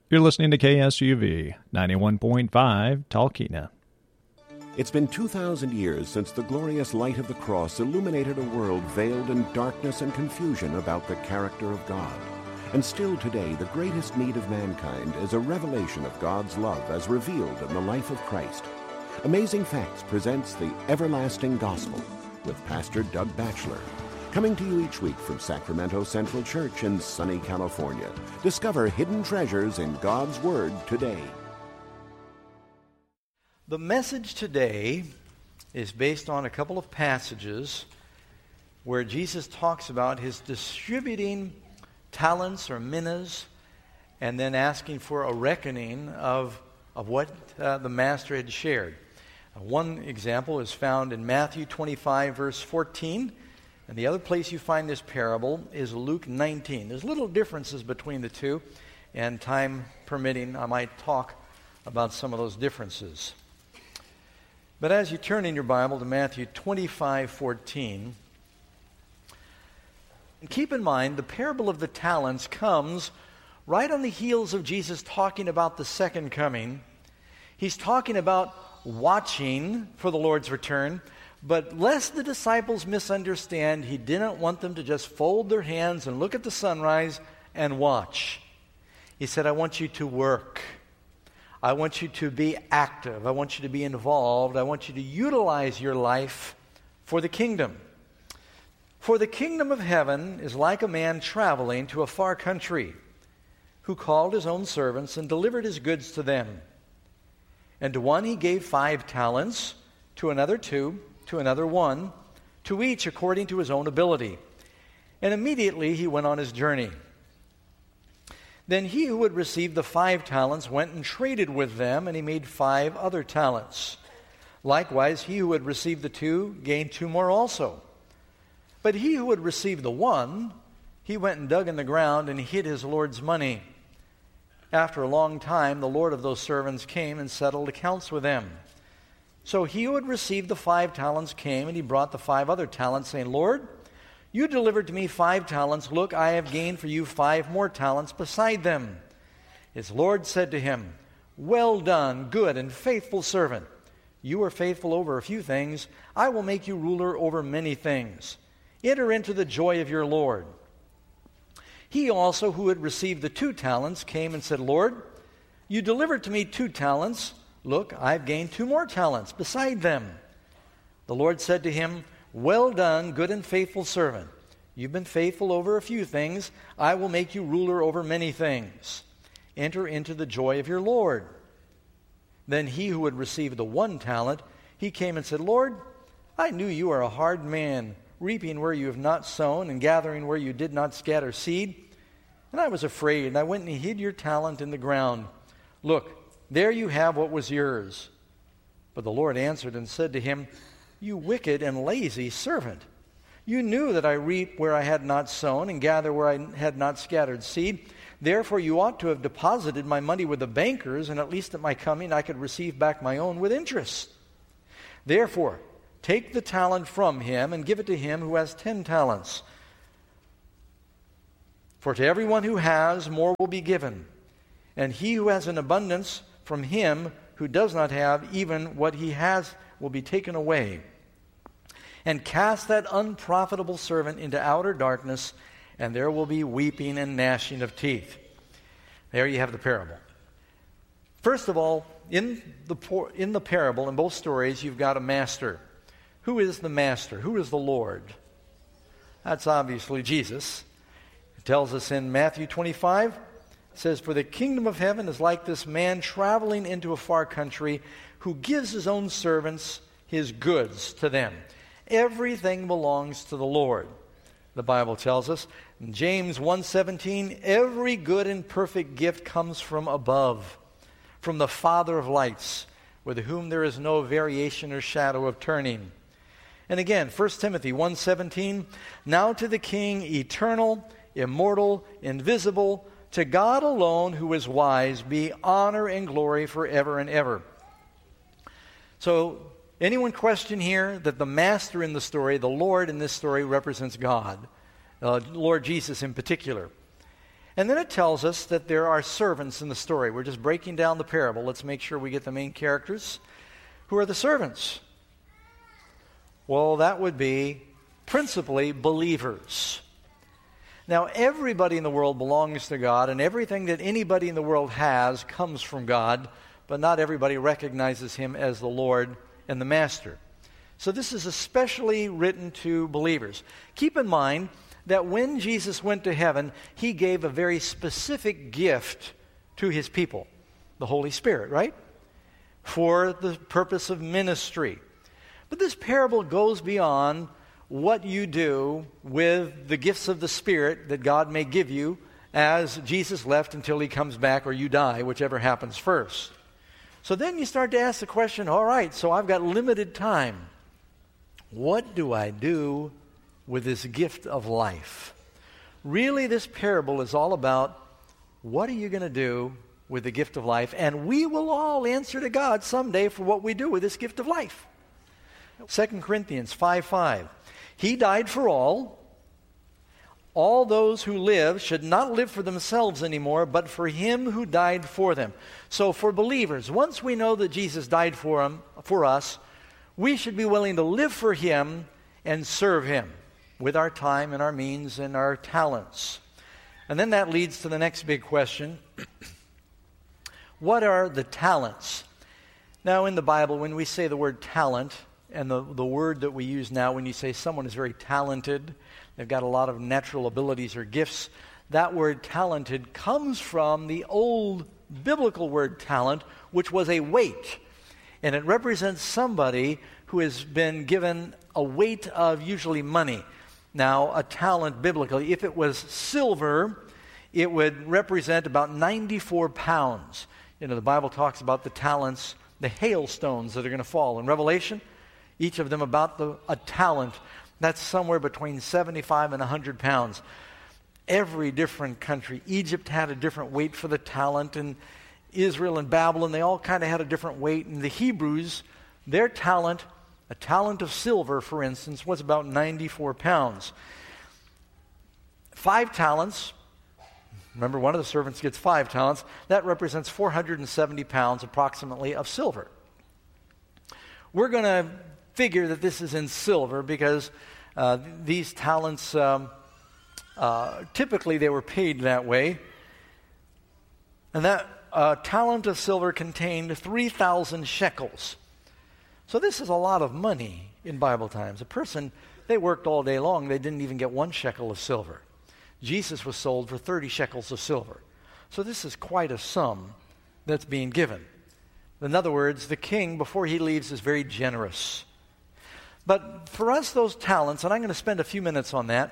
You're listening to KSUV 91.5 Talkeetna. It's been 2,000 years since the glorious light of the cross illuminated a world veiled in darkness and confusion about the character of God. And still today, the greatest need of mankind is a revelation of God's love as revealed in the life of Christ. Amazing Facts presents the Everlasting Gospel with Pastor Doug Batchelor. Coming to you each week from Sacramento Central Church in sunny California. Discover hidden treasures in God's Word today. The message today is based on a couple of passages where Jesus talks about his distributing talents or minas and then asking for a reckoning of what the master had shared. One example is found in Matthew 25, verse 14. And the other place you find this parable is Luke 19. There's little differences between the two, and time permitting, I might talk about some of those differences. But as you turn in your Bible to Matthew 25:14, keep in mind the parable of the talents comes right on the heels of Jesus talking about the second coming. He's talking about watching for the Lord's return. But lest the disciples misunderstand, he didn't want them to just fold their hands and look at the sunrise and watch. He said, I want you to work. I want you to be active. I want you to be involved. I want you to utilize your life for the kingdom. For the kingdom of heaven is like a man traveling to a far country, who called his own servants and delivered his goods to them. And to one he gave 5 talents, to another 2, to another 1, to each according to his own ability. And immediately he went on his journey. Then he who had received the 5 talents went and traded with them, and he made 5 other talents. Likewise, he who had received the 2 gained 2 more also. But he who had received the 1, he went and dug in the ground and hid his Lord's money. After a long time, the Lord of those servants came and settled accounts with them. So he who had received the 5 talents came, and he brought the 5 other talents, saying, Lord, you delivered to me 5 talents. Look, I have gained for you 5 more talents beside them. His Lord said to him, Well done, good and faithful servant. You are faithful over a few things. I will make you ruler over many things. Enter into the joy of your Lord. He also, who had received the 2 talents, came and said, Lord, you delivered to me 2 talents. Look, I've gained 2 more talents beside them. The Lord said to him, Well done, good and faithful servant. You've been faithful over a few things. I will make you ruler over many things. Enter into the joy of your Lord. Then he who had received the 1 talent, he came and said, Lord, I knew you are a hard man, reaping where you have not sown and gathering where you did not scatter seed. And I was afraid, and I went and hid your talent in the ground. Look, there you have what was yours. But the Lord answered and said to him, You wicked and lazy servant. You knew that I reap where I had not sown and gather where I had not scattered seed. Therefore you ought to have deposited my money with the bankers, and at least at my coming I could receive back my own with interest. Therefore, take the talent from him and give it to him who has 10 talents. For to everyone who has, more will be given. And he who has an abundance, from him who does not have, even what he has will be taken away. And cast that unprofitable servant into outer darkness, and there will be weeping and gnashing of teeth. There you have the parable. First of all, in the parable, in both stories, you've got a master. Who is the master? Who is the Lord? That's obviously Jesus. It tells us in Matthew 25, it says, For the kingdom of heaven is like this man traveling into a far country, who gives his own servants his goods to them. Everything belongs to the Lord, the Bible tells us. In James 1:17, every good and perfect gift comes from above, from the Father of lights, with whom there is no variation or shadow of turning. And again, 1 Timothy 1:17, Now to the King, eternal, immortal, invisible, to God alone, who is wise, be honor and glory forever and ever. So, anyone question here that the master in the story, the Lord in this story, represents God? Lord Jesus in particular. And then it tells us that there are servants in the story. We're just breaking down the parable. Let's make sure we get the main characters. Who are the servants? Well, that would be principally believers. Now, everybody in the world belongs to God, and everything that anybody in the world has comes from God, but not everybody recognizes Him as the Lord and the Master. So this is especially written to believers. Keep in mind that when Jesus went to heaven, He gave a very specific gift to His people, the Holy Spirit, right? For the purpose of ministry. But this parable goes beyond what you do with the gifts of the Spirit that God may give you as Jesus left until He comes back or you die, whichever happens first. So then you start to ask the question, all right, so I've got limited time. What do I do with this gift of life? Really, this parable is all about what are you going to do with the gift of life? And we will all answer to God someday for what we do with this gift of life. 2 Corinthians 5:5. He died for all. All those who live should not live for themselves anymore, but for Him who died for them. So for believers, once we know that Jesus died for us, we should be willing to live for Him and serve Him with our time and our means and our talents. And then that leads to the next big question. What are the talents? Now in the Bible, when we say the word talent, and the word that we use now when you say someone is very talented, they've got a lot of natural abilities or gifts, that word talented comes from the old biblical word talent, which was a weight. And it represents somebody who has been given a weight of usually money. Now, a talent biblically, if it was silver, it would represent about 94 pounds. You know, the Bible talks about the talents, the hailstones that are going to fall. In Revelation, each of them about a talent. That's somewhere between 75 and 100 pounds. Every different country. Egypt had a different weight for the talent, and Israel and Babylon, they all kind of had a different weight. And the Hebrews, their talent, a talent of silver, for instance, was about 94 pounds. 5 talents, remember one of the servants gets 5 talents, that represents 470 pounds approximately of silver. We're going to figure that this is in silver because these talents, typically they were paid that way. And that talent of silver contained 3,000 shekels. So this is a lot of money in Bible times. A person, they worked all day long. They didn't even get 1 shekel of silver. Jesus was sold for 30 shekels of silver. So this is quite a sum that's being given. In other words, the king, before he leaves, is very generous. But for us, those talents, and I'm going to spend a few minutes on that,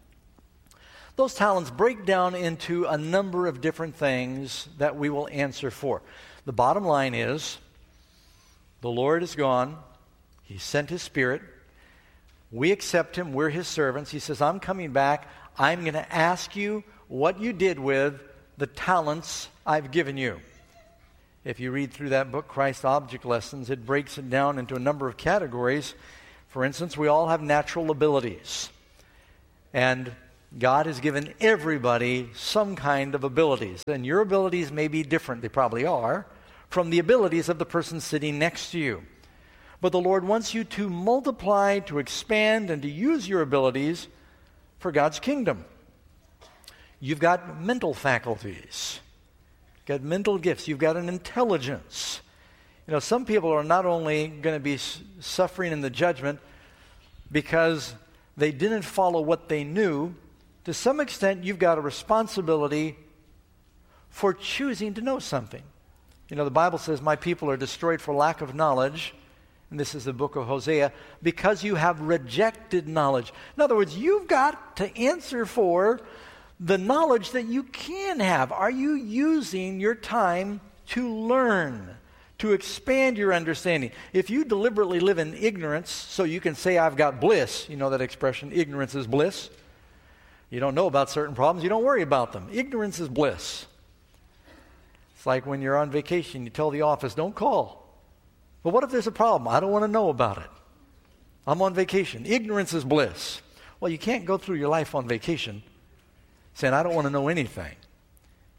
those talents break down into a number of different things that we will answer for. The bottom line is, the Lord is gone. He sent His Spirit. We accept Him. We're His servants. He says, I'm coming back. I'm going to ask you what you did with the talents I've given you. If you read through that book, Christ Object Lessons, it breaks it down into a number of categories. For instance, we all have natural abilities. And God has given everybody some kind of abilities. And your abilities may be different, they probably are, from the abilities of the person sitting next to you. But the Lord wants you to multiply, to expand, and to use your abilities for God's kingdom. You've got mental faculties. You've got mental gifts. You've got an intelligence. You know, some people are not only going to be suffering in the judgment because they didn't follow what they knew. To some extent, you've got a responsibility for choosing to know something. You know, the Bible says, my people are destroyed for lack of knowledge. And this is the book of Hosea. Because you have rejected knowledge. In other words, you've got to answer for the knowledge that you can have. Are you using your time to learn, to expand your understanding? If you deliberately live in ignorance so you can say, I've got bliss, you know that expression, ignorance is bliss. You don't know about certain problems, you don't worry about them. Ignorance is bliss. It's like when you're on vacation, you tell the office, don't call. But what if there's a problem? I don't want to know about it. I'm on vacation. Ignorance is bliss. Well, you can't go through your life on vacation saying, I don't want to know anything.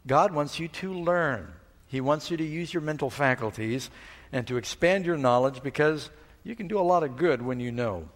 God wants you to learn. He wants you to use your mental faculties and to expand your knowledge, because you can do a lot of good when you know.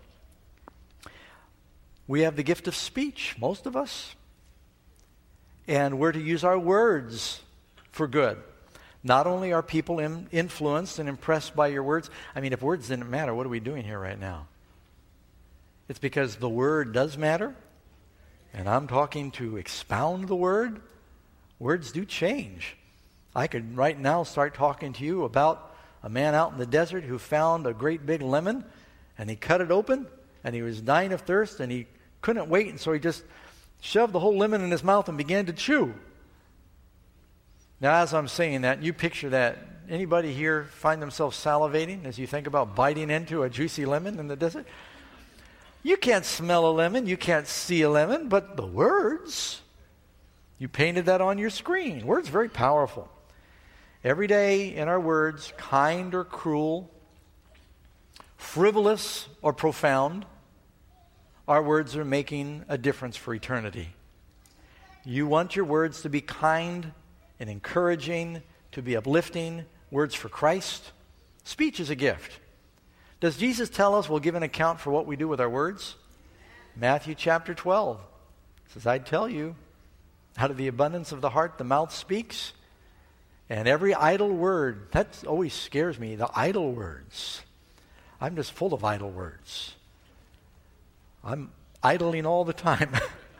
We have the gift of speech, most of us. And we're to use our words for good. Not only are people influenced and impressed by your words. I mean, if words didn't matter, what are we doing here right now? It's because the word does matter. And I'm talking to expound the word. Words do change. I could right now start talking to you about a man out in the desert who found a great big lemon, and he cut it open, and he was dying of thirst, and he couldn't wait, and so he just shoved the whole lemon in his mouth and began to chew. Now, as I'm saying that, you picture that. Anybody here find themselves salivating as you think about biting into a juicy lemon in the desert? You can't smell a lemon, you can't see a lemon, but the words, you painted that on your screen. Words are very powerful. Every day in our words, kind or cruel, frivolous or profound, our words are making a difference for eternity. You want your words to be kind and encouraging, to be uplifting, words for Christ. Speech is a gift. Does Jesus tell us we'll give an account for what we do with our words? Matthew chapter 12 says, I tell you, out of the abundance of the heart, the mouth speaks. And every idle word, that always scares me, the idle words. I'm just full of idle words. I'm idling all the time.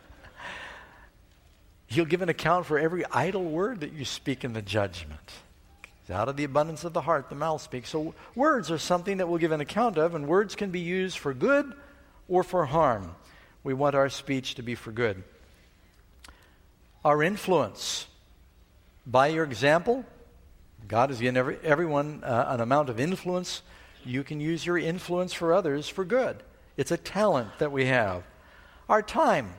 You'll give an account for every idle word that you speak in the judgment. Out of the abundance of the heart, the mouth speaks. So words are something that we'll give an account of, and words can be used for good or for harm. We want our speech to be for good. Our influence. By your example, God has given everyone an amount of influence. You can use your influence for others for good. It's a talent that we have. Our time.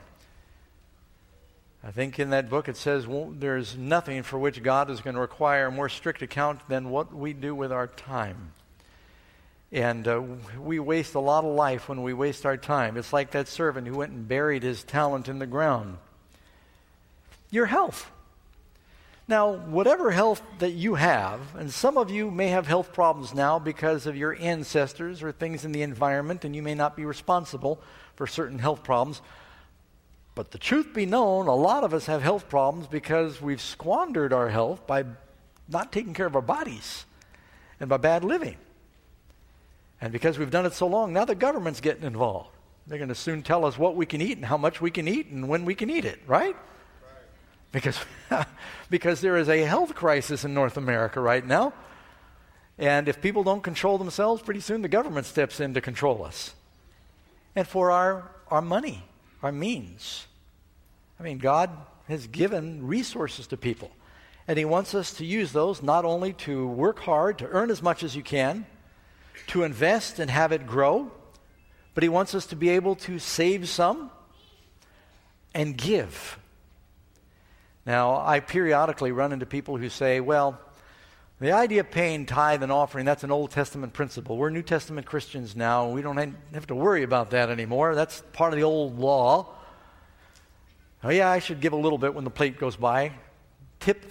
I think in that book it says there's nothing for which God is going to require a more strict account than what we do with our time. And we waste a lot of life when we waste our time. It's like that servant who went and buried his talent in the ground. Your health. Now, whatever health that you have, and some of you may have health problems now because of your ancestors or things in the environment, and you may not be responsible for certain health problems. But the truth be known, a lot of us have health problems because we've squandered our health by not taking care of our bodies and by bad living. And because we've done it so long, now the government's getting involved. They're going to soon tell us what we can eat and how much we can eat and when we can eat it, right? Because there is a health crisis in North America right now. And if people don't control themselves, pretty soon the government steps in to control us. And for our money, our means. I mean, God has given resources to people. And He wants us to use those not only to work hard, to earn as much as you can, to invest and have it grow, but He wants us to be able to save some and give. Now, I periodically run into people who say, well, the idea of paying tithe and offering, that's an Old Testament principle. We're New Testament Christians now. We don't have to worry about that anymore. That's part of the old law. Oh, yeah, I should give a little bit when the plate goes by. Tip